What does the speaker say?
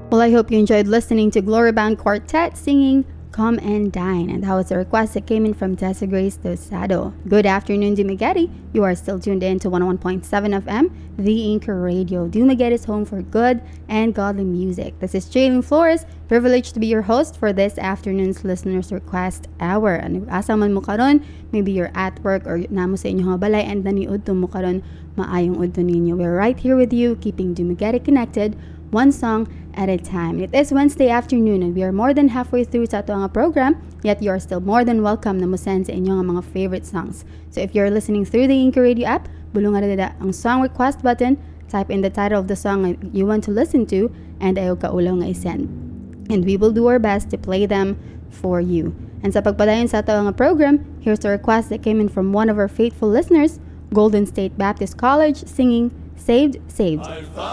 Well, I hope you enjoyed listening to Glory Bound Quartet singing Come and Dine. And that was a request that came in from Tessa Grace Dosado. Good afternoon, Dumaguete. You are still tuned in to 101.7 FM, The Anchor Radio. Dumaguete is home for good and godly music. This is Jaylene Flores, privileged to be your host for this afternoon's Listener's Request Hour. Ano asa man mo karon, maybe you're at work or namo sa inyong balay and naniud to mo karon, maayong udto ninyo. We're right here with you, keeping Dumaguete connected, one song at a time. It is Wednesday afternoon and we are more than halfway through sa ato nga program, yet you are still more than welcome na mo-send sa inyong mga favorite songs. So if you're listening through the Anchor Radio app, bulungan na ang song request button, type in the title of the song you want to listen to, and ayaw ka ulaw nga isend. And we will do our best to play them for you. And sa pagpadayon sa ato nga program, here's a request that came in from one of our faithful listeners, Golden State Baptist College, singing Saved, Saved.